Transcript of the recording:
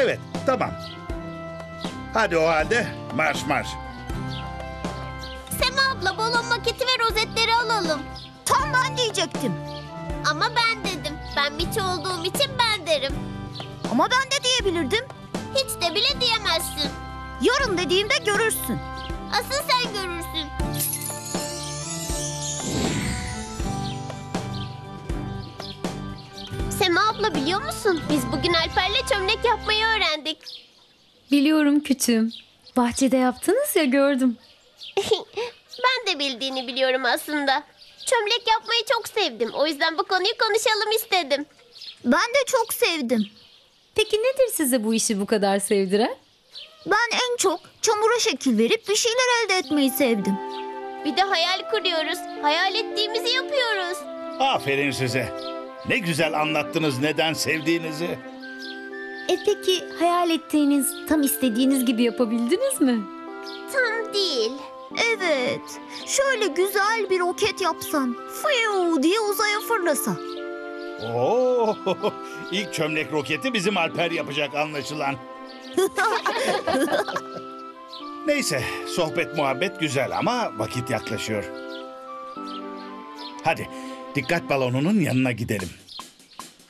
Evet, tamam. Hadi o halde marş marş. Sema abla, balon maketi ve rozetleri alalım. Tam ben diyecektim. Ama ben dedim. Ben Miço olduğum için ben derim. Ama ben de diyebilirdim. Hiç de bile diyemezsin. Yarın dediğimde görürsün. Asıl sen görürsün. Sema abla, biliyor musun? Biz bugün Alper'le çömlek yapmayı öğrendik. Biliyorum küçüğüm. Bahçede yaptınız ya, gördüm. Ben de bildiğini biliyorum aslında. Çömlek yapmayı çok sevdim. O yüzden bu konuyu konuşalım istedim. Ben de çok sevdim. Peki nedir size bu işi bu kadar sevdiren? Ben en çok çamura şekil verip bir şeyler elde etmeyi sevdim. Bir de hayal kuruyoruz. Hayal ettiğimizi yapıyoruz. Aferin size. Ne güzel anlattınız neden sevdiğinizi. Peki hayal ettiğiniz, tam istediğiniz gibi yapabildiniz mi? Tam değil. Evet. Şöyle güzel bir roket yapsam. Fıyuu diye uzaya fırlasa. Oo, ilk çömlek roketi bizim Alper yapacak anlaşılan. Neyse, sohbet muhabbet güzel ama vakit yaklaşıyor. Hadi, dikkat balonunun yanına gidelim.